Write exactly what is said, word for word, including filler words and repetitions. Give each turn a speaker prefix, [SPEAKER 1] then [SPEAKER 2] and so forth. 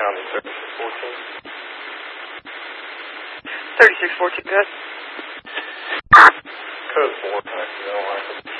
[SPEAKER 1] Pounding thirty-six fourteen.
[SPEAKER 2] thirty-six fourteen, good.
[SPEAKER 1] Code four, I don't like it.